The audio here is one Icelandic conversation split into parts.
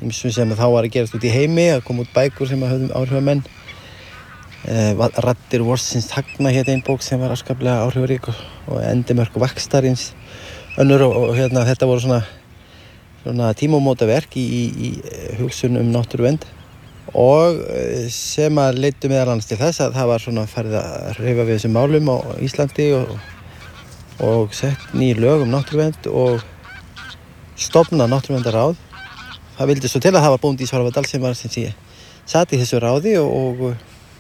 ýmsu sem þá var að gerast út í heimi, að koma út bækur sem höfðu áhrifamenn. Raddir vorsins þagna hét ein bók sem var afskaplega áhrifarík og Endimörk vaxtarins önnur og þetta voru svona tímamótaverk í hugsun náttúruvernd og sem að leiddu meðal annars til þess að það var svona farið að hreyfa við þessum málum á Íslandi og sett ný lög náttúruvernd og stofna náttúruverndarráð. Það vildi svo til að það var Bóndís Svarfaðardal sem sat í þessu ráði og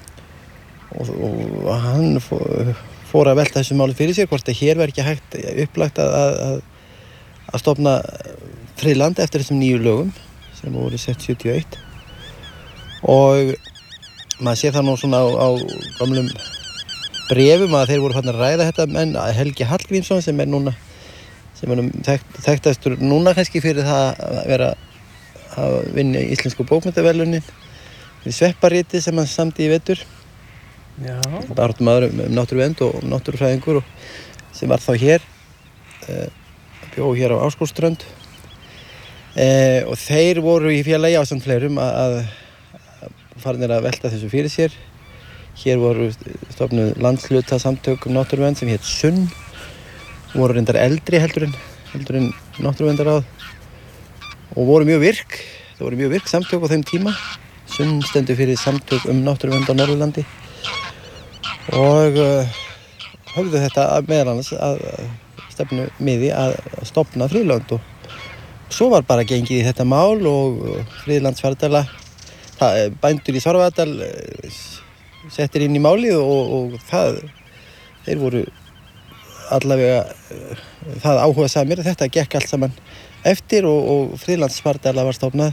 hann fór að velta þessu máli fyrir sér hvort að hér var ekki hægt upplagt að stofna friðland eftir þessum nýju lögum sem voru sett 71 og maður sér það nú svona á gamlum bréfum að þeir voru farnir að ræða þetta menn Helgi Hallgrímsson sem er þekktastur núna kannski fyrir það að vera að vinna íslensku bókmenntaverðlaunin fyrir Svepparitið sem hann samdi í vetur. Já. Baráttumaður náttúruvernd og náttúrufræðingur sem var þá hér bjó hér á Árskógsströnd og þeir voru í félagi ásamt fleirum að farnir að velta þessu fyrir sér. Hér voru stofnuð landshlutasamtök náttúruvernd sem hét Sunn, voru reyndar eldri heldur en náttúruverndarráð og voru mjög virk. Það voru mjög virk samtök á þeim tíma. Sunn stendur fyrir samtök Náttúruvernd á Norðurlandi og höfðu þetta meðal annars að stefnu miði að stofna friðlönd og svo var bara gengið í þetta mál og friðlandsfardala bændur í Svarfaðardal settir inn í málið og þeir voru allavega það áhugasamir. Þetta gekk allt saman eftir og friðlandsfardala var stofnað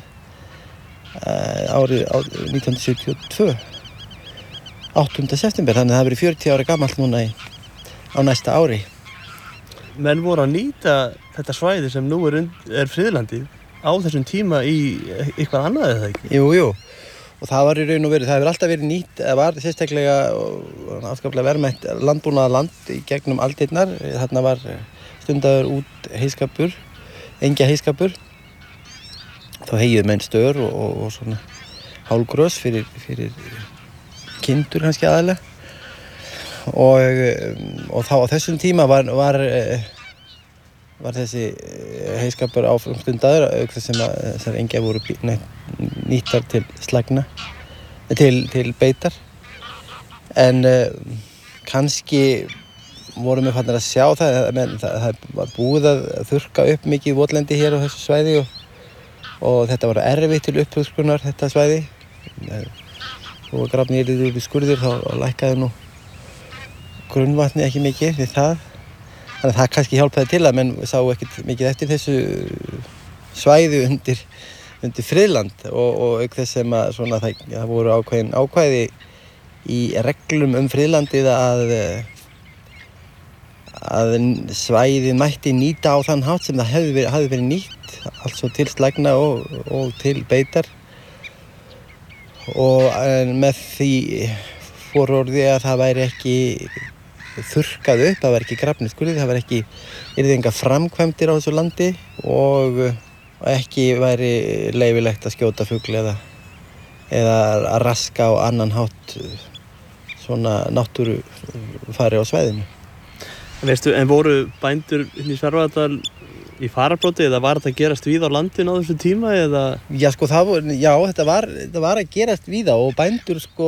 árið 1972 8. september, þannig að það verið 40 ára gamalt núna á næsta ári. Menn voru að nýta þetta svæði sem nú er friðlandið á þessum tíma í eitthvað annað eða ekki? Jú, og það var í raun og veru, það hefur alltaf verið nýtt, það var sérstaklega afskaplega verðmætt landbúnaðarland í gegnum aldirnar. Þarna var stundaður út heyskapur, engjaheyskapur. Þá heyjuðu menn stör og svona hálgrös fyrir kindur kannski aðalega og þá á þessum tíma var þessi heyskapur áfram stundaður auk þess sem þessar engjar voru nýttar til slagna til beitar en kannski vorum við farnir að sjá það var búið að þurrka upp mikið votlendi hér á þessu svæði og þetta var erfitt til uppþurrkunar þetta svæði og grafnir yfir skurðir þá lækkaði nú grunnvatni ekki mikið við það. Þannig að það kannski hjálpaði til að menn sá ekkert mikið eftir þessu svæði undir friðland og auk þess sem að svona það voru ákvæði í reglum friðlandið að svæðið mætti nýta á þann hátt sem það hafði verið nýtt, altså til slagna og til beitar. Og með því fororði að það væri ekki þurrkað upp, það væri ekki grafnir skurðir, það væri ekki yrði framkvæmdir á þessu landi og ekki væri leyfilegt að skjóta fugl eða að raska á annan hátt svona náttúrufari á svæðinu. Veistu, en voru bændur í Svarfaðardal í fararbroddi eða var þetta að gerast víða á landinu á þessu tíma eða? Já, sko, þetta var að gerast víða og bændur, sko,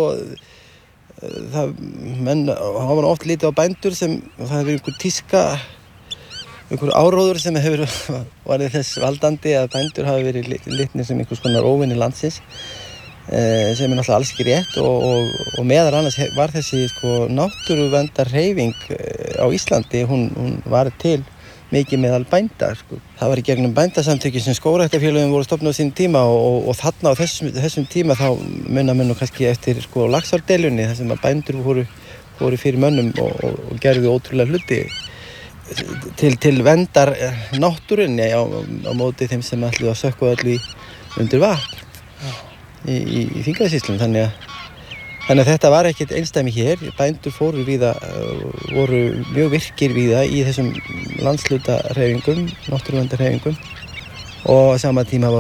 menn hafa oft litið á bændur sem, það hefur verið einhver tíska, einhver áróður sem hefur varðið þess valdandi að bændur hafi verið litnir sem einhvers konar óvinir landsins, sem er náttúrulega alls ekki rétt og meðal annars var þessi, sko, náttúruverndarhreyfing á Íslandi, hún var til mikið meðal bænda, sko. Það var í gegnum bændasamtökin sem skógræktarfélögin voru stofnuð á sínum tíma og þarna á þessum tíma þá muna menn kannski eftir, sko, Laxárdeilunni þar sem að bændur voru fyrir mönnum og gerðu ótrúlega hluti til verndar náttúrunni á móti þeim sem ætluðu að sökkva öllu undir vatn í Þingeyjarsýslum. Þannig að þetta var ekkert einsdæmi hér. Bændur voru mjög virkir víða í þessum landshlutahreyfingum, náttúruverndarhreyfingum og á sama tíma